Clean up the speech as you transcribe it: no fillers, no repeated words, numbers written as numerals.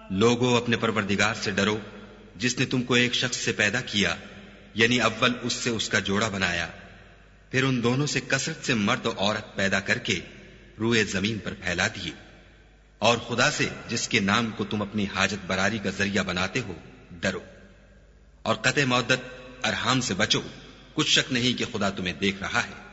लोगों, अपने परवरदिगार से डरो जिसने तुमको एक शख्स से पैदा किया, यानी अव्वल उससे उसका जोड़ा बनाया, फिर उन दोनों से कसरत से मर्द और औरत पैदा करके रूए जमीन पर फैला दिए। और खुदा से जिसके नाम को तुम अपनी हाजत बरारी का जरिया बनाते हो डरो, और कते मौद्दत अरहाम से बचो, कुछ शक नहीं कि खुदा तुम्हें देख रहा है।